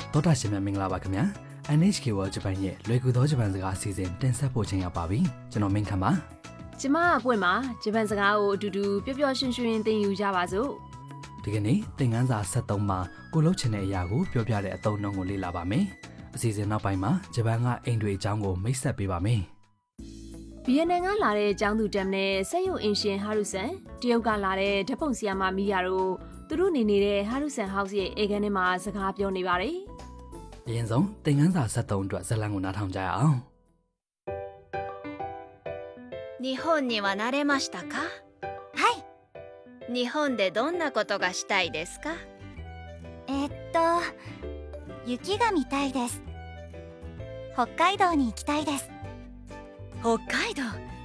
သောတာရှင်များမင်္ဂလာပါခင်ဗျာ NHK World Japan ရဲ့လွယ်ကူသောဂျပန်စကားအစီအစဉ်တင်ဆက်ဖို့ချိန်ရောက်ပါပြီကျွန်တော်မင်းခမ်းပါကျမအပွင့်မှာဂျပန်စကားကိုအတူတူပျော်ပျော်ရွှင်ရွှင်သင်ယူကြပါစို့ဒီကနေ့သင်ခန်းစာ73မှာကိုလှုပ်ချင်တဲ့အရာကိုပြောပြတဲ့အသုံးအနှုန်းကိုလေ့လာပါမယ်အစီအစဉ်နောက်ပိုင်းမှာဂျပန်ကအိမ်တွေအကြောင်းကိုမိတ်ဆက်ပေးပါမယ်ဗီယက်နမ်ကလာတဲ့ကျောင်းသူတမ်နဲ့ဆက်ရုပ်အင်ရှင်ဟာရုဆန်တရုတ်ကလာတဲ့ဓာတ်ပုံဆီယာမမီယာတို့သူတို့နေနေတဲ့ဟာရုဆန်ဟောက်စ်ရဲ့အိမ်ခန်းထဲမှာစကားပြောနေပါတယ်အရင်ဆုံးသင်ခန်းစာ73အတွက်ဇာတ်လမ်းကိုနားထောင်ကြရအောင်日本には慣れましたか？ はい。 日本でどんなことがしたいですか？ 雪が見たいです。北海道に行きたいです。 北海道、